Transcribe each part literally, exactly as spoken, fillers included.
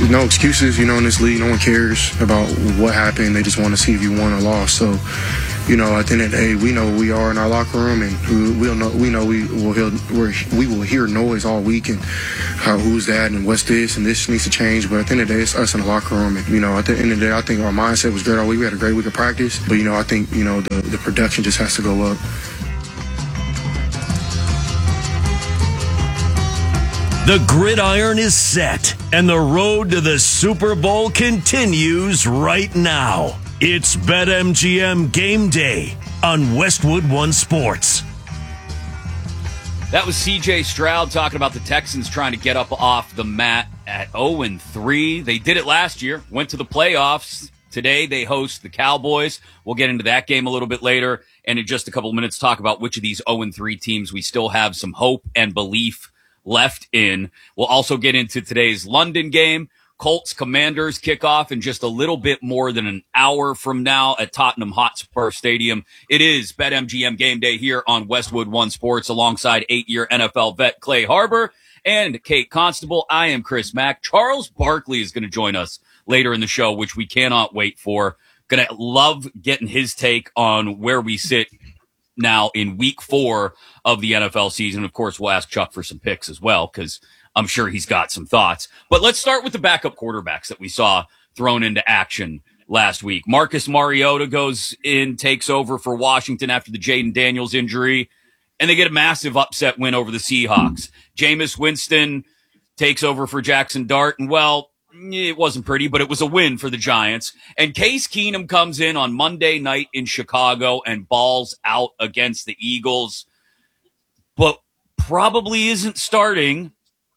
no excuses, you know, in this league. No one cares about what happened. They just want to see if you won or lost. So, you know, at the end of the day, we know we are in our locker room, and we, we'll know we know we will hear we're, we will hear noise all week and how who's that and what's this and this needs to change. But at the end of the day, it's us in the locker room, and you know, at the end of the day, I think our mindset was great all week. We had a great week of practice, but you know, I think you know the the production just has to go up. The gridiron is set, and the road to the Super Bowl continues right now. It's BetMGM Game Day on Westwood One Sports. That was C J Stroud talking about the Texans trying to get up off the mat at oh and three. They did it last year, went to the playoffs. Today they host the Cowboys. We'll get into that game a little bit later, and in just a couple of minutes talk about which of these oh and three teams we still have some hope and belief left in. We'll also get into today's London game. Colts Commanders kick off in just a little bit more than an hour from now at Tottenham Hotspur Stadium. It is BetMGM Game Day here on Westwood One Sports alongside eight-year N F L vet Clay Harbor and Kate Constable. I am Chris Mack. Charles Barkley is going to join us later in the show, which we cannot wait for. Going to love getting his take on where we sit now in week four of the N F L season. Of course, we'll ask Chuck for some picks as well, because I'm sure he's got some thoughts. But let's start with the backup quarterbacks that we saw thrown into action last week. Marcus Mariota goes in, takes over for Washington after the Jaden Daniels injury, and they get a massive upset win over the Seahawks. Jameis Winston takes over for Jackson Dart, and well, it wasn't pretty, but it was a win for the Giants. And Case Keenum comes in on Monday night in Chicago and balls out against the Eagles, but probably isn't starting.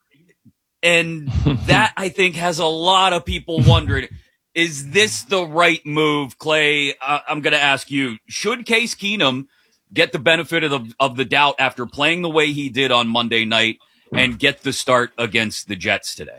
And that, I think, has a lot of people wondering, is this the right move? Clay, uh, I'm going to ask you, should Case Keenum get the benefit of the, of the doubt after playing the way he did on Monday night and get the start against the Jets today?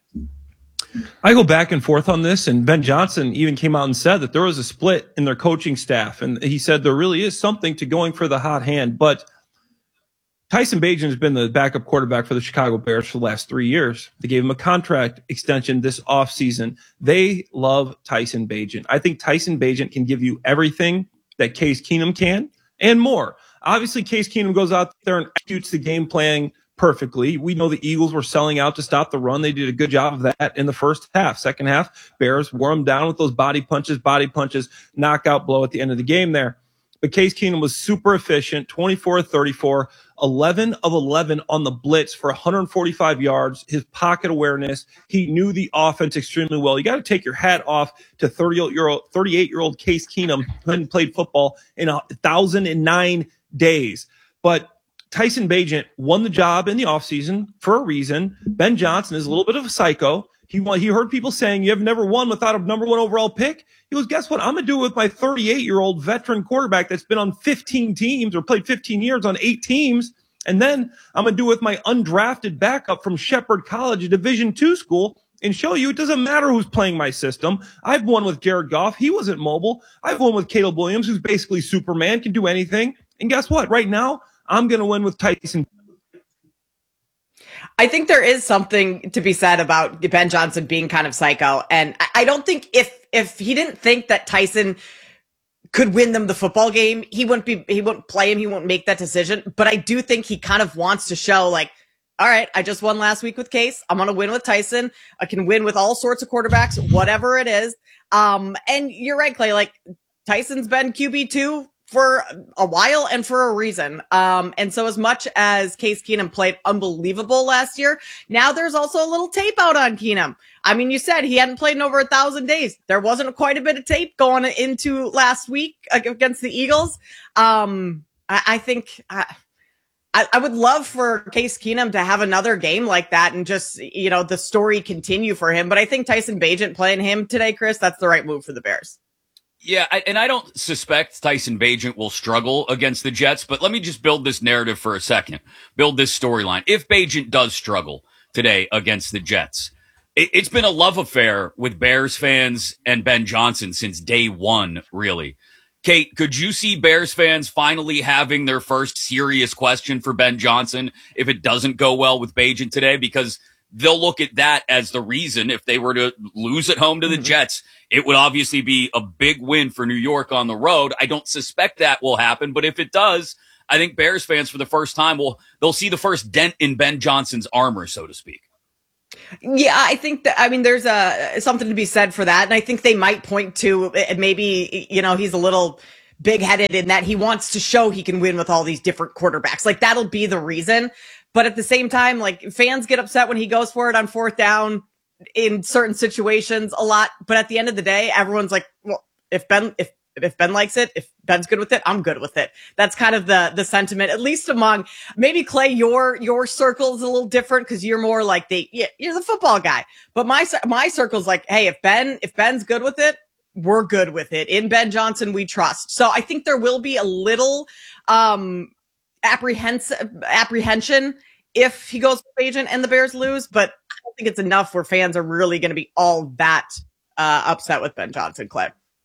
I go back and forth on this, and Ben Johnson even came out and said that there was a split in their coaching staff, and he said there really is something to going for the hot hand. But Tyson Bagent has been the backup quarterback for the Chicago Bears for the last three years. They gave him a contract extension this offseason. They love Tyson Bagent. I think Tyson Bagent can give you everything that Case Keenum can and more. Obviously, Case Keenum goes out there and executes the game plan perfectly. We know the Eagles were selling out to stop the run. They did a good job of that in the first half. Second half, Bears wore them down with those body punches, body punches, knockout blow at the end of the game there. But Case Keenum was super efficient, twenty-four of thirty-four, eleven of eleven on the blitz for one hundred forty-five yards. His pocket awareness, he knew the offense extremely well. You got to take your hat off to thirty-eight-year-old Case Keenum, who hadn't played football in one thousand nine days. But Tyson Bagent won the job in the offseason for a reason. Ben Johnson is a little bit of a psycho. He won, he heard people saying, you have never won without a number one overall pick. He goes, guess what? I'm going to do it with my thirty-eight-year-old veteran quarterback that's been on fifteen teams or played fifteen years on eight teams. And then I'm going to do it with my undrafted backup from Shepherd College, a Division two school, and show you it doesn't matter who's playing my system. I've won with Jared Goff. He wasn't mobile. I've won with Caleb Williams, who's basically Superman, can do anything. And guess what? Right now, I'm going to win with Tyson. I think there is something to be said about Ben Johnson being kind of psycho. And I don't think if if he didn't think that Tyson could win them the football game, he wouldn't be he wouldn't play him. He wouldn't make that decision. But I do think he kind of wants to show, like, all right, I just won last week with Case. I'm going to win with Tyson. I can win with all sorts of quarterbacks, whatever it is. Um, and you're right, Clay. Like, Tyson's been Q B two for a while and for a reason. Um, and so as much as Case Keenum played unbelievable last year, now there's also a little tape out on Keenum. I mean, you said he hadn't played in over a thousand days. There wasn't quite a bit of tape going into last week against the Eagles. Um, I, I think I, I would love for Case Keenum to have another game like that and just, you know, the story continue for him. But I think Tyson Bagent playing him today, Chris, that's the right move for the Bears. Yeah, I, and I don't suspect Tyson Bagent will struggle against the Jets, but let me just build this narrative for a second, build this storyline. If Bagent does struggle today against the Jets, it, it's been a love affair with Bears fans and Ben Johnson since day one, really. Kate, could you see Bears fans finally having their first serious question for Ben Johnson if it doesn't go well with Bagent today? Because they'll look at that as the reason. If they were to lose at home to the mm-hmm. Jets, it would obviously be a big win for New York on the road. I don't suspect that will happen, but if it does, I think Bears fans for the first time will, they'll see the first dent in Ben Johnson's armor, so to speak. Yeah, I think that, I mean, there's a, something to be said for that. And I think they might point to maybe, you know, he's a little big-headed in that he wants to show he can win with all these different quarterbacks. Like, that'll be the reason. But at the same time, like, fans get upset when he goes for it on fourth down in certain situations a lot. But at the end of the day, everyone's like, well, if Ben, if, if Ben likes it, if Ben's good with it, I'm good with it. That's kind of the, the sentiment, at least among maybe Clay, your, your circle is a little different because you're more like the, yeah, you're the football guy. But my, my circle's like, hey, if Ben, if Ben's good with it, we're good with it. In Ben Johnson, we trust. So I think there will be a little, um, apprehensive apprehension if he goes with agent and the Bears lose, but I don't think it's enough where fans are really going to be all that uh, upset with Ben Johnson, Clay.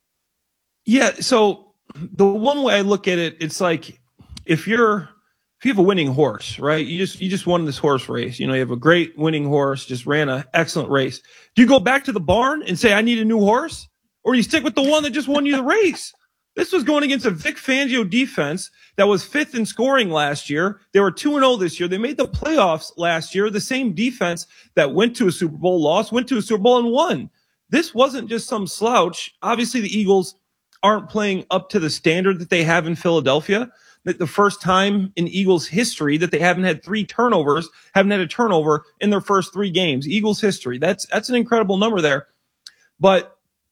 Yeah. So the one way I look at it, it's like if you're if you have a winning horse, right? You just you just won this horse race. You know, you have a great winning horse, just ran an excellent race. Do you go back to the barn and say I need a new horse, or do you stick with the one that just won you the race? This was going against a Vic Fangio defense that was fifth in scoring last year. They were two and oh this year. They made the playoffs last year. The same defense that went to a Super Bowl, lost, went to a Super Bowl and won. This wasn't just some slouch. Obviously, the Eagles aren't playing up to the standard that they have in Philadelphia. That the first time in Eagles history that they haven't had three turnovers, haven't had a turnover in their first three games. Eagles history. That's that's an incredible number there. But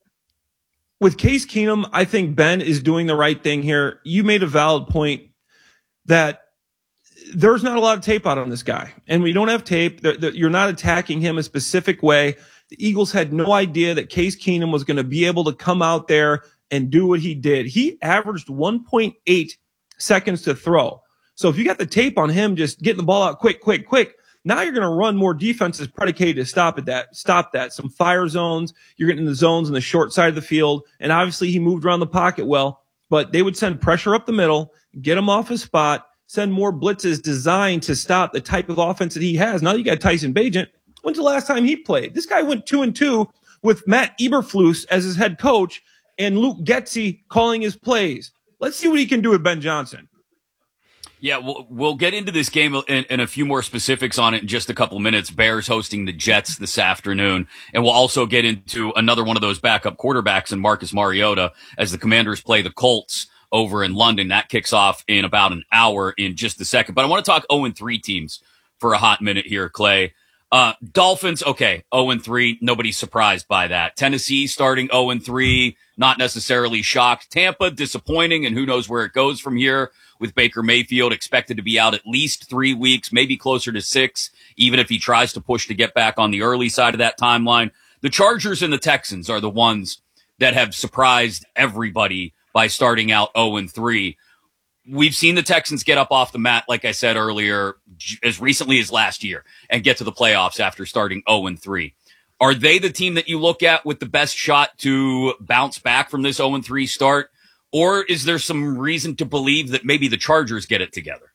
with Case Keenum, I think Ben is doing the right thing here. You made a valid point that there's not a lot of tape out on this guy. And we don't have tape. You're not attacking him a specific way. The Eagles had no idea that Case Keenum was going to be able to come out there and do what he did. He averaged one point eight seconds to throw. So if you got the tape on him just getting the ball out quick, quick, quick, now you're going to run more defenses predicated to stop at that, stop that. Some fire zones. You're getting in the zones on the short side of the field. And obviously he moved around the pocket well, but they would send pressure up the middle, get him off his spot, send more blitzes designed to stop the type of offense that he has. Now you got Tyson Bagent. When's the last time he played? This guy went two and two with Matt Eberflus as his head coach and Luke Getsy calling his plays. Let's see what he can do with Ben Johnson. Yeah, we'll, we'll get into this game and, and a few more specifics on it in just a couple of minutes. Bears hosting the Jets this afternoon. And we'll also get into another one of those backup quarterbacks in Marcus Mariota as the Commanders play the Colts over in London. That kicks off in about an hour in just a second. But I want to talk oh and three teams for a hot minute here, Clay. Uh, Dolphins, okay, oh and three. Nobody's surprised by that. Tennessee starting oh and three, not necessarily shocked. Tampa, disappointing, and who knows where it goes from here with Baker Mayfield expected to be out at least three weeks, maybe closer to six, even if he tries to push to get back on the early side of that timeline. The Chargers and the Texans are the ones that have surprised everybody by starting out oh and three. We've seen the Texans get up off the mat, like I said earlier, as recently as last year and get to the playoffs after starting oh and three. Are they the team that you look at with the best shot to bounce back from this oh and three start? Or is there some reason to believe that maybe the Chargers get it together?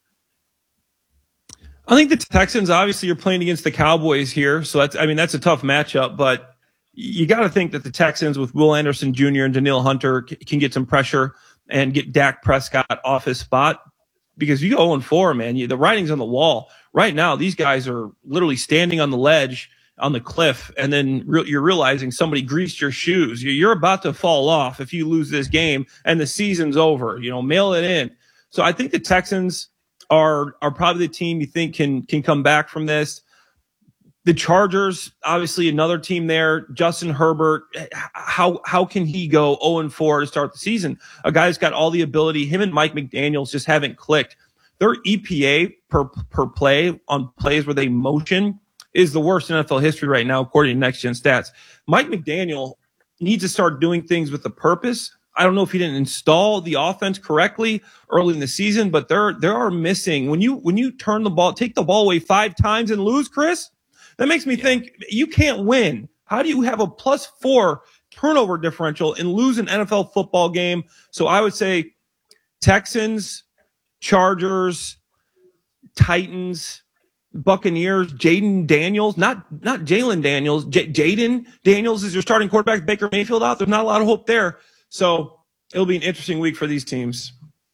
I think the Texans, obviously, are playing against the Cowboys here. So that's, I mean, that's a tough matchup, but you got to think that the Texans with Will Anderson Junior and Danielle Hunter can get some pressure and get Dak Prescott off his spot, because you go oh and four, man, you, the writing's on the wall. Right now, these guys are literally standing on the ledge, on the cliff, and then re- you're realizing somebody greased your shoes. You're about to fall off if you lose this game, and the season's over. You know, mail it in. So I think the Texans are are probably the team you think can can come back from this. The Chargers, obviously another team there. Justin Herbert, how how can he go oh and four to start the season? A guy who's got all the ability. Him and Mike McDaniels just haven't clicked. Their E P A per per play on plays where they motion is the worst in N F L history right now, according to Next Gen Stats. Mike McDaniel needs to start doing things with a purpose. I don't know if he didn't install the offense correctly early in the season, but there there are missing when you when you turn the ball, take the ball away five times and lose, Chris. That makes me yeah. think you can't win. How do you have a plus four turnover differential and lose an N F L football game? So I would say Texans, Chargers, Titans, Buccaneers, Jaden Daniels, not not Jalen Daniels, J- Jaden Daniels is your starting quarterback. Baker Mayfield out. There's not a lot of hope there. So it'll be an interesting week for these teams.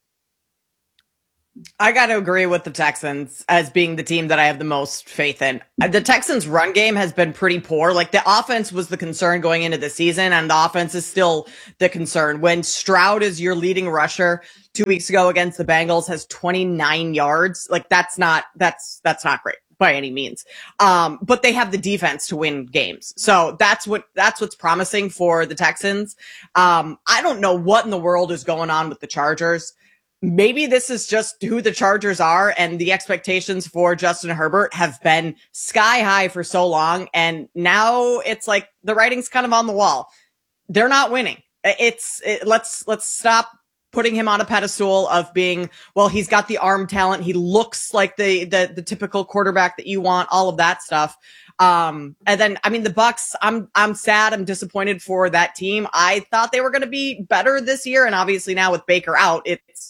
I got to agree with the Texans as being the team that I have the most faith in. The Texans' run game has been pretty poor. Like, the offense was the concern going into the season, and the offense is still the concern. When Stroud is your leading rusher two weeks ago against the Bengals, has twenty-nine yards, like, that's not, that's, that's not great by any means. Um, but they have the defense to win games. So that's what, that's what's promising for the Texans. Um, I don't know what in the world is going on with the Chargers. Maybe this is just who the Chargers are, and the expectations for Justin Herbert have been sky high for so long. And now it's like the writing's kind of on the wall. They're not winning. It's it, let's, let's stop putting him on a pedestal of being, well, he's got the arm talent. He looks like the, the, the typical quarterback that you want, all of that stuff. Um, and then, I mean, the Bucks, I'm, I'm sad. I'm disappointed for that team. I thought they were going to be better this year. And obviously now with Baker out, it's,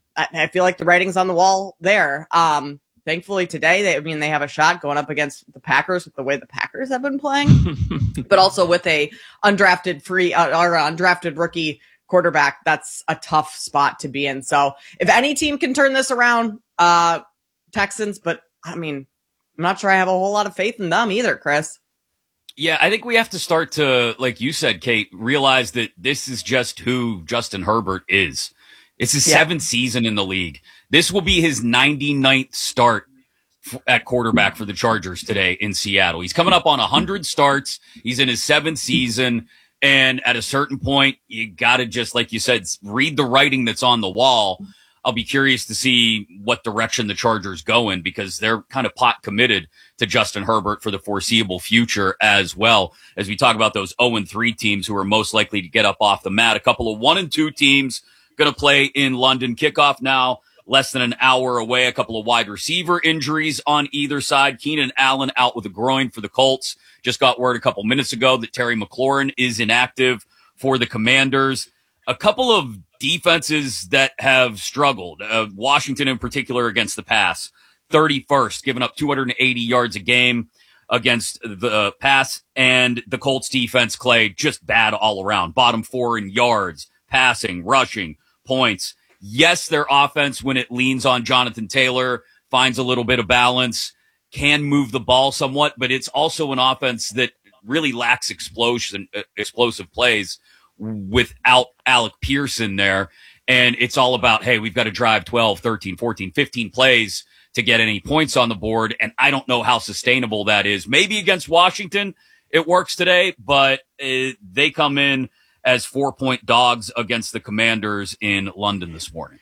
I feel like the writing's on the wall there. Um, thankfully today, they, I mean, they have a shot going up against the Packers with the way the Packers have been playing, but also with a undrafted free uh, or undrafted rookie quarterback. That's a tough spot to be in. So if any team can turn this around, uh, Texans, but I mean, I'm not sure I have a whole lot of faith in them either, Chris. Yeah, I think we have to start to, like you said, Kate, realize that this is just who Justin Herbert is. It's his yeah. seventh season in the league. This will be his ninety-ninth start f- at quarterback for the Chargers today in Seattle. He's coming up on one hundred starts. He's in his seventh season. And at a certain point, you got to just, like you said, read the writing that's on the wall. I'll be curious to see what direction the Chargers go in, because they're kind of pot committed to Justin Herbert for the foreseeable future as well. As we talk about those oh and three teams who are most likely to get up off the mat, a couple of one and two teams going to play in London. Kickoff now, less than an hour away. A couple of wide receiver injuries on either side. Keenan Allen out with a groin for the Colts. Just got word a couple minutes ago that Terry McLaurin is inactive for the Commanders. A couple of defenses that have struggled. Uh, Washington in particular against the pass. thirty-first, giving up two hundred eighty yards a game against the pass. And the Colts defense, Clay, just bad all around. Bottom four in yards, passing, rushing, points. Yes, their offense, when it leans on Jonathan Taylor, finds a little bit of balance, can move the ball somewhat, but it's also an offense that really lacks explosion, uh, explosive plays without Alec Pierce in there. And it's all about, hey, we've got to drive twelve, thirteen, fourteen, fifteen plays to get any points on the board. And I don't know how sustainable that is. Maybe against Washington it works today, but uh, they come in as four-point dogs against the Commanders in London this morning.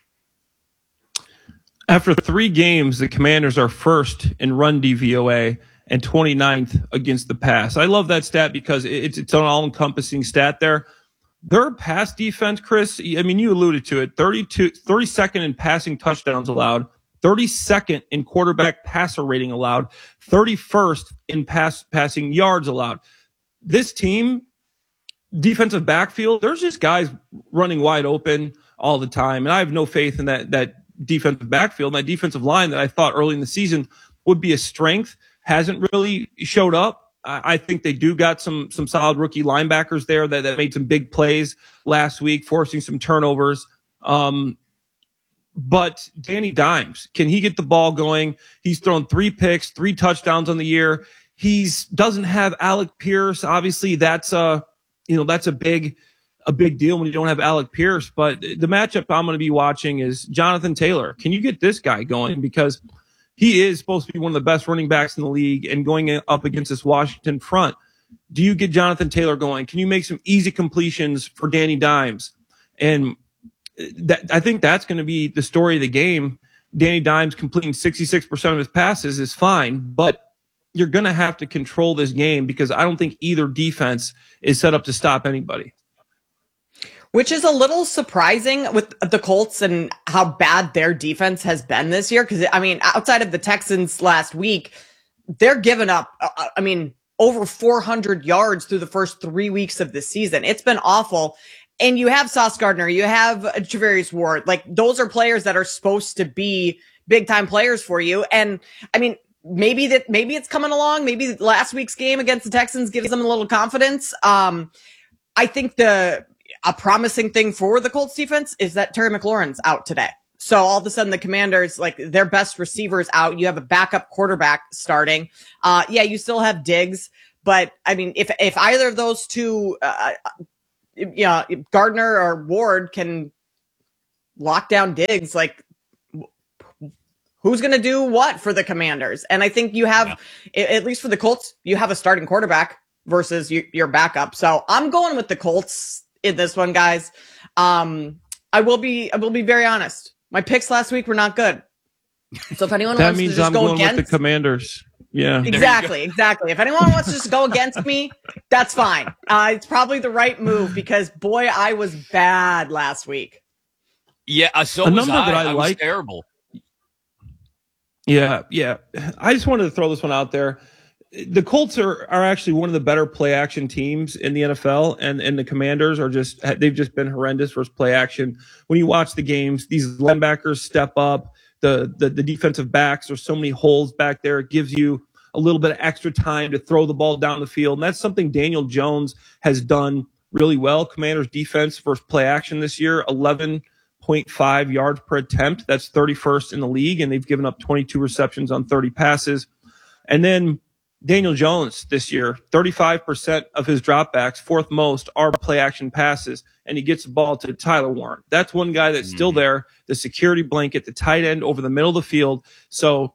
After three games, the Commanders are first in run D V O A and twenty-ninth against the pass. I love that stat because it's, it's an all-encompassing stat there. Their pass defense, Chris, I mean, you alluded to it, thirty-two, thirty-second in passing touchdowns allowed, thirty-second in quarterback passer rating allowed, thirty-first in pass passing yards allowed. This team, defensive backfield, there's just guys running wide open all the time. And I have no faith in that, that defensive backfield, that defensive line that I thought early in the season would be a strength, hasn't really showed up. I, I think they do got some, some solid rookie linebackers there that, that made some big plays last week, forcing some turnovers. Um, but Danny Dimes, can he get the ball going? He's thrown three picks, three touchdowns on the year. He's doesn't have Alec Pierce. Obviously that's a, you know, that's a big, a big deal when you don't have Alec Pierce. But the matchup I'm going to be watching is Jonathan Taylor. Can you get this guy going? Because he is supposed to be one of the best running backs in the league, and going up against this Washington front. Do you get Jonathan Taylor going? Can you make some easy completions for Danny Dimes? And that, I think that's going to be the story of the game. Danny Dimes completing sixty-six percent of his passes is fine, but you're going to have to control this game because I don't think either defense is set up to stop anybody. Which is a little surprising with the Colts and how bad their defense has been this year. Because, I mean, outside of the Texans last week, they're giving up, uh, I mean, over four hundred yards through the first three weeks of the season. It's been awful. And you have Sauce Gardner, you have Travarius Ward. Like, those are players that are supposed to be big-time players for you. And, I mean, maybe that maybe it's coming along. Maybe last week's game against the Texans gives them a little confidence. Um, I think the a promising thing for the Colts defense is that Terry McLaurin's out today. So all of a sudden the Commanders, like their best receivers out. You have a backup quarterback starting. Uh, yeah, you still have Diggs, but I mean, if if either of those two, uh, you know, Gardner or Ward can lock down Diggs, like who's going to do what for the Commanders? And I think you have, yeah. at least for the Colts, you have a starting quarterback versus you, your backup. So I'm going with the Colts in this one, guys. Um, I will be, I will be very honest. My picks last week were not good. So if anyone that wants means to just I'm go going against with the Commanders. Yeah, exactly, exactly. If anyone wants to just go against me, that's fine. Uh, it's probably the right move because boy, I was bad last week. Yeah, uh, so a was number I. that I, I like. was terrible. Yeah, yeah. I just wanted to throw this one out there. The Colts are, are actually one of the better play action teams in the N F L, and, and the Commanders are just, they've just been horrendous versus play action. When you watch the games, these linebackers step up, the, the, the defensive backs, there's so many holes back there. It gives you a little bit of extra time to throw the ball down the field. And that's something Daniel Jones has done really well. Commanders defense versus play action this year, eleven point five yards per attempt. That's thirty-first in the league, and they've given up twenty-two receptions on thirty passes. And then Daniel Jones this year, thirty-five percent of his dropbacks, fourth most, are play action passes, and he gets the ball to Tyler Warren. That's one guy that's mm-hmm. still there, the security blanket, the tight end over the middle of the field. So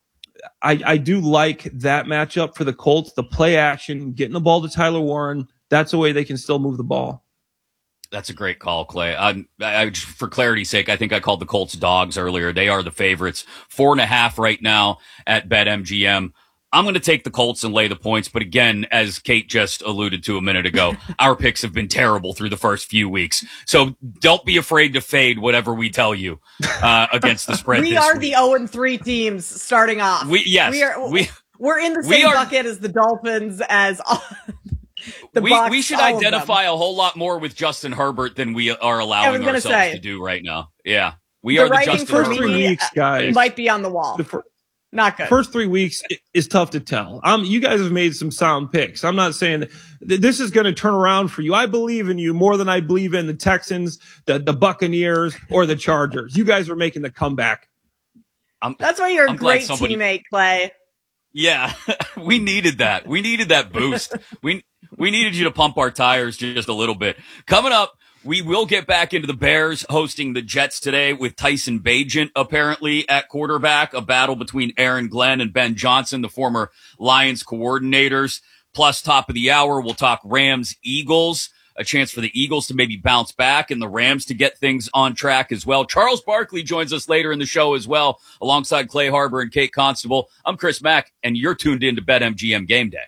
I, I do like that matchup for the Colts, the play action, getting the ball to Tyler Warren. That's a way they can still move the ball. That's a great call, Clay. I, I, for clarity's sake, I think I called the Colts dogs earlier. They are the favorites, four and a half right now at BetMGM. I'm going to take the Colts and lay the points. But again, as Kate just alluded to a minute ago, our picks have been terrible through the first few weeks. So don't be afraid to fade whatever we tell you uh, against the spread. we this are week. the oh and three teams starting off. We yes, we are. We, we're in the same we are, bucket as the Dolphins. As all, the we Bucs, we should all identify a whole lot more with Justin Herbert than we are allowing ourselves say, to do right now. Yeah, we the are the writing Justin for Herbert. Three weeks, guys. Might be on the wall. The fir- Not good. First three weeks is tough to tell. Um, you guys have made some sound picks. I'm not saying that this is going to turn around for you. I believe in you more than I believe in the Texans, the, the Buccaneers, or the Chargers. You guys are making the comeback. I'm, That's why you're a I'm glad great somebody- teammate, Clay. Yeah, we needed that. We needed that boost. we we needed you to pump our tires just a little bit. Coming up, we will get back into the Bears hosting the Jets today with Tyson Bagent apparently at quarterback, a battle between Aaron Glenn and Ben Johnson, the former Lions coordinators. Plus, top of the hour, we'll talk Rams Eagles, a chance for the Eagles to maybe bounce back and the Rams to get things on track as well. Charles Barkley joins us later in the show as well, alongside Clay Harbor and Kate Constable. I'm Chris Mack, and you're tuned in to BetMGM Game Day.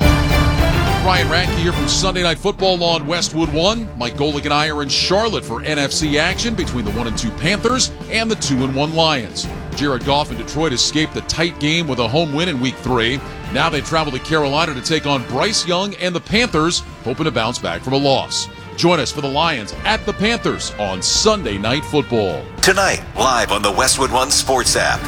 Ryan Radke here from Sunday Night Football on Westwood One. Mike Golick and I are in Charlotte for N F C action between the one and two Panthers and the two and one Lions. Jared Goff and Detroit escaped the tight game with a home win in week three. Now they travel to Carolina to take on Bryce Young and the Panthers, hoping to bounce back from a loss. Join us for the Lions at the Panthers on Sunday Night Football. Tonight, live on the Westwood One Sports app.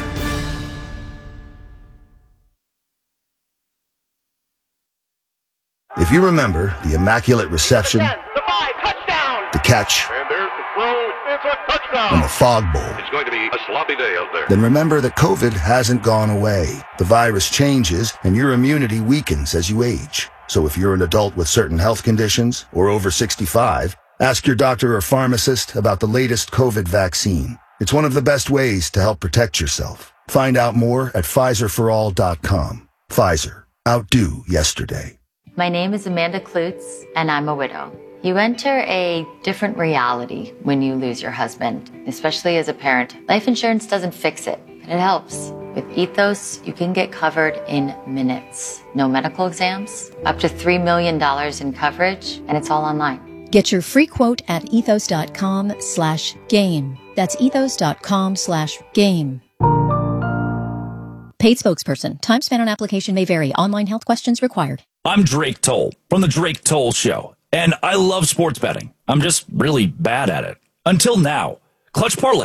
If you remember the Immaculate Reception, the five, touchdown, the catch, and there's the throw, it's a touchdown, and the Fog Bowl, it's going to be a sloppy day out there. then remember that COVID hasn't gone away. The virus changes, and your immunity weakens as you age. So if you're an adult with certain health conditions or over sixty-five, ask your doctor or pharmacist about the latest COVID vaccine. It's one of the best ways to help protect yourself. Find out more at Pfizer for all dot com. Pfizer. Outdo yesterday. My name is Amanda Klutz, and I'm a widow. You enter a different reality when you lose your husband, especially as a parent. Life insurance doesn't fix it, but it helps. With Ethos, you can get covered in minutes. No medical exams, up to three million dollars in coverage, and it's all online. Get your free quote at ethos.com slash game. That's ethos.com slash game. Paid spokesperson. Time spent on application may vary. Online health questions required. I'm Drake Toll from The Drake Toll Show, and I love sports betting. I'm just really bad at it. Until now. Clutch Parlays. It's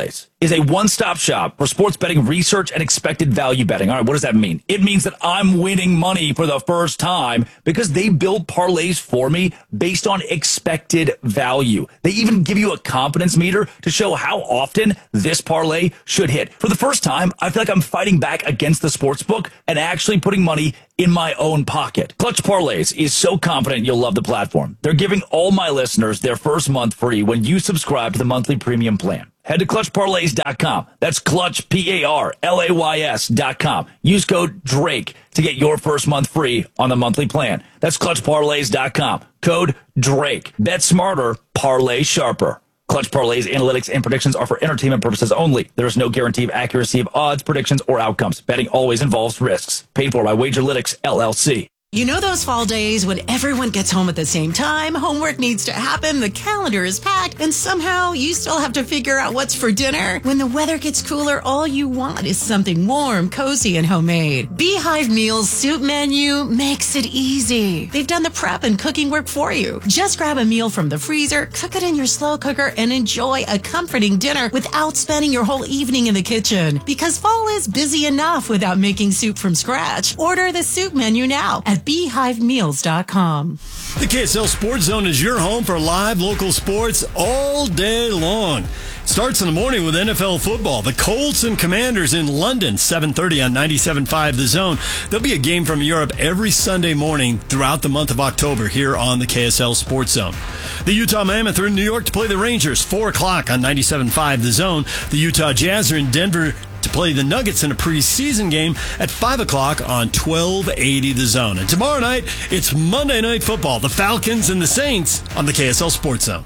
is a one-stop shop for sports betting research and expected value betting. All right, what does that mean? It means that I'm winning money for the first time because they build parlays for me based on expected value. They even give you a confidence meter to show how often this parlay should hit. For the first time, I feel like I'm fighting back against the sportsbook and actually putting money in my own pocket. Clutch Parlays is so confident you'll love the platform. They're giving all my listeners their first month free when you subscribe to the monthly premium plan. Head to clutch parlays dot com. That's Clutch, P A R L A Y S dot com. Use code DRAKE to get your first month free on the monthly plan. That's clutch parlays dot com. Code DRAKE. Bet smarter, parlay sharper. Clutch Parlays analytics and predictions are for entertainment purposes only. There is no guarantee of accuracy of odds, predictions, or outcomes. Betting always involves risks. Paid for by Wagerlytics, L L C. You know those fall days when everyone gets home at the same time, homework needs to happen, the calendar is packed, and somehow you still have to figure out what's for dinner? When the weather gets cooler, all you want is something warm, cozy, and homemade. Beehive Meals Soup Menu makes it easy. They've done the prep and cooking work for you. Just grab a meal from the freezer, cook it in your slow cooker, and enjoy a comforting dinner without spending your whole evening in the kitchen. Because fall is busy enough without making soup from scratch. Order the soup menu now at beehive meals dot com. The K S L Sports Zone is your home for live local sports all day long. Starts in the morning with N F L football. The Colts and Commanders in London, seven thirty on ninety-seven point five The Zone. There'll be a game from Europe every Sunday morning throughout the month of October here on the K S L Sports Zone. The Utah Mammoth are in New York to play the Rangers, four o'clock on ninety-seven point five The Zone. The Utah Jazz are in Denver to play the Nuggets in a preseason game at five o'clock on twelve eighty The Zone. And tomorrow night, it's Monday Night Football, the Falcons and the Saints on the K S L Sports Zone.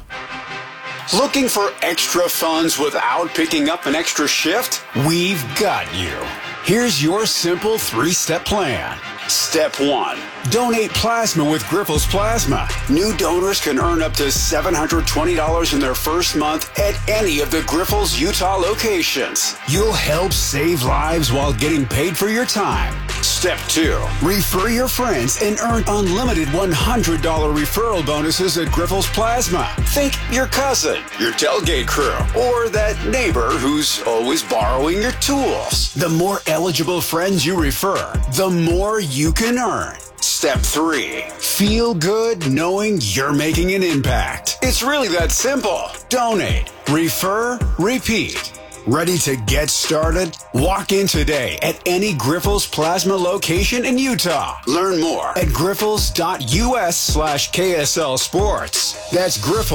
Looking for extra funds without picking up an extra shift? We've got you. Here's your simple three-step plan. Step one, donate plasma with Grifols Plasma. New donors can earn up to seven hundred twenty dollars in their first month at any of the Grifols Utah locations. You'll help save lives while getting paid for your time. Step two, refer your friends and earn unlimited one hundred dollars referral bonuses at Grifols Plasma. Think your cousin, your tailgate crew, or that neighbor who's always borrowing your tools. The more eligible friends you refer, the more you you can earn. Step three, feel good knowing you're making an impact. It's really that simple. Donate, refer, repeat. Ready to get started? Walk in today at any Grifols Plasma location in Utah. Learn more at grifols.us slash KSL Sports. That's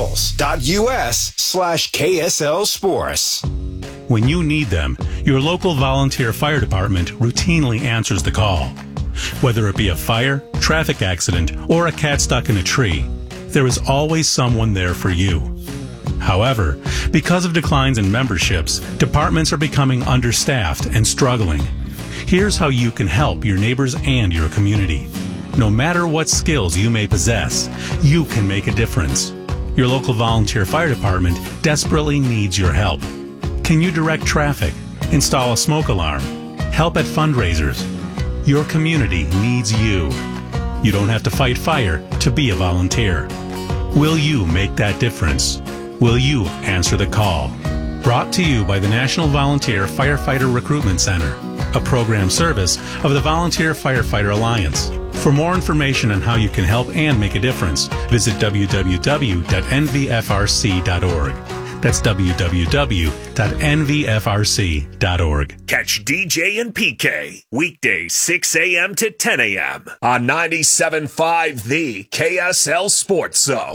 grifols.us slash KSL Sports. When you need them, your local volunteer fire department routinely answers the call. Whether it be a fire, traffic accident, or a cat stuck in a tree, there is always someone there for you. However, because of declines in memberships, departments are becoming understaffed and struggling. Here's how you can help your neighbors and your community. No matter what skills you may possess, you can make a difference. Your local volunteer fire department desperately needs your help. Can you direct traffic, install a smoke alarm, help at fundraisers? Your community needs you. You don't have to fight fire to be a volunteer. Will you make that difference? Will you answer the call? Brought to you by the National Volunteer Firefighter Recruitment Center, a program service of the Volunteer Firefighter Alliance. For more information on how you can help and make a difference, visit w w w dot n v f r c dot org. That's w w w dot n v f r c dot org. Catch D J and P K weekdays six a.m. to ten a.m. on ninety-seven point five The K S L Sports Zone.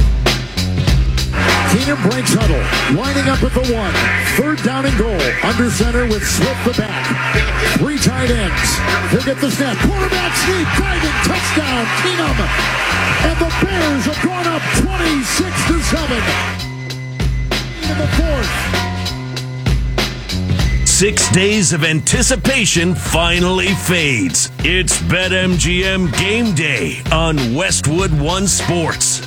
Keenum breaks huddle, lining up at the one. Third down and goal. Under center with Swift the back. Three tight ends. He'll get the snap. Quarterback sneak, diving, touchdown, Keenum. And the Bears have gone up twenty-six to seven. In the fourth. Six days of anticipation finally fades. It's BetMGM Game Day on Westwood One Sports.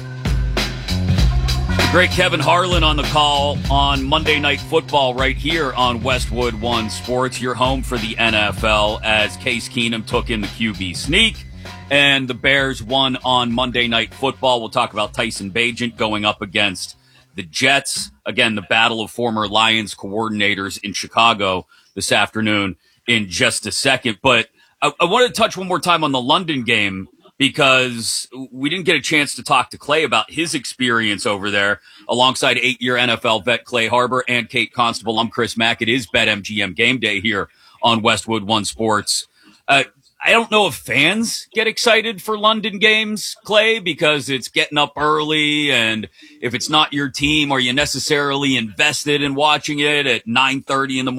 Great Kevin Harlan on the call on Monday Night Football right here on Westwood One Sports, your home for the N F L, as Case Keenum took in the Q B sneak and the Bears won on Monday Night Football. We'll talk about Tyson Bagent going up against the Jets. Again, the battle of former Lions coordinators in Chicago this afternoon in just a second. But I, I wanted to touch one more time on the London game, because we didn't get a chance to talk to Clay about his experience over there alongside eight-year N F L vet Clay Harbor and Kate Constable. I'm Chris Mack. It is BetMGM Game Day here on Westwood One Sports. Uh, I don't know if fans get excited for London games, Clay, because it's getting up early, and if it's not your team, are you necessarily invested in watching it at nine thirty in the morning?